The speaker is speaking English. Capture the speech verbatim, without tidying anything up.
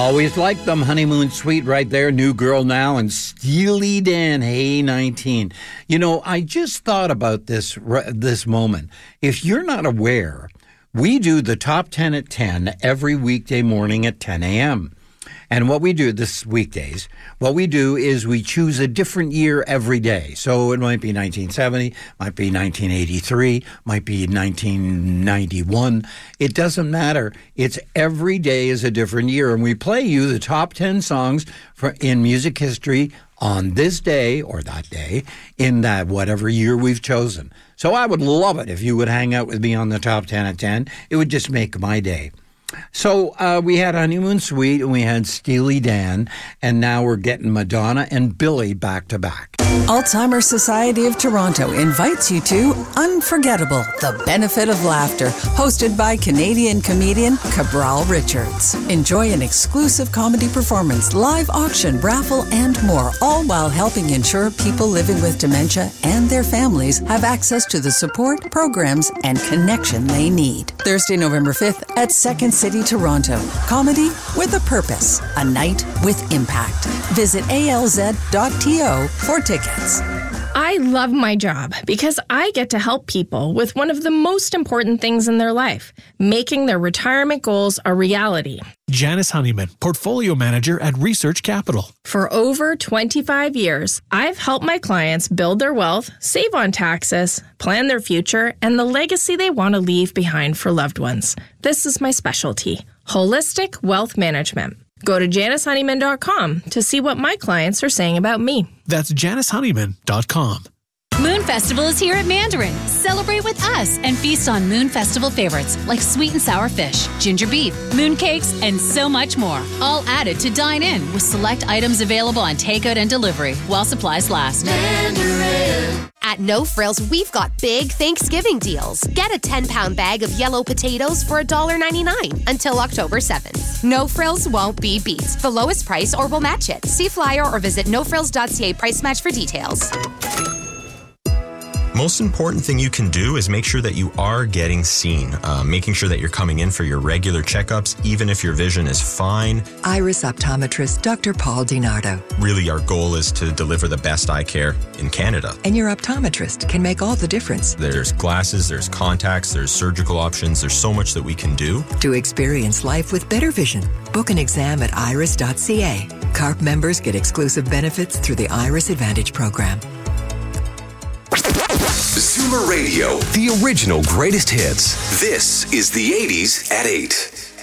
Always liked them. Honeymoon Suite right there. New Girl Now and Steely Dan. Hey, nineteen. You know, I just thought about this this moment. If you're not aware, we do the top ten at ten every weekday morning at ten a.m. And what we do this weekdays, what we do is we choose a different year every day. So it might be nineteen seventy, might be nineteen eighty-three, might be nineteen ninety-one. It doesn't matter. It's every day is a different year. And we play you the top ten songs for, in music history on this day or that day in that whatever year we've chosen. So I would love it if you would hang out with me on the top ten at ten. It would just make my day. So uh, we had Honeymoon Suite and we had Steely Dan, and now we're getting Madonna and Billy back to back. Alzheimer's Society of Toronto invites you to Unforgettable, The Benefit of Laughter, hosted by Canadian comedian Cabral Richards. Enjoy an exclusive comedy performance, live auction, raffle, and more, all while helping ensure people living with dementia and their families have access to the support, programs, and connection they need. Thursday, November fifth at Second City, Toronto. Comedy with a purpose. A night with impact. Visit A L Z dot T O for tickets. I love my job because I get to help people with one of the most important things in their life, making their retirement goals a reality. Janice Honeyman, Portfolio Manager at Research Capital. For over twenty-five years, I've helped my clients build their wealth, save on taxes, plan their future, and the legacy they want to leave behind for loved ones. This is my specialty, holistic wealth management. Go to janice honeyman dot com to see what my clients are saying about me. That's janice honeyman dot com. Moon Festival is here at Mandarin. Celebrate with us and feast on Moon Festival favorites like sweet and sour fish, ginger beef, moon cakes, and so much more. All added to dine in with select items available on takeout and delivery while supplies last. Mandarin. At No Frills, we've got big Thanksgiving deals. Get a ten-pound bag of yellow potatoes for one dollar ninety-nine until October seventh. No Frills won't be beat. The lowest price or we'll match it. See flyer or visit no frills dot c a price match for details. Most important thing you can do is make sure that you are getting seen, uh, making sure that you're coming in for your regular checkups, even if your vision is fine. Iris optometrist Doctor Paul DiNardo. Really, our goal is to deliver the best eye care in Canada. And your optometrist can make all the difference. There's glasses, there's contacts, there's surgical options. There's so much that we can do. To experience life with better vision, book an exam at iris dot c a. C A R P members get exclusive benefits through the Iris Advantage program. Zoomer Radio, the original greatest hits. This is the eighties at eight.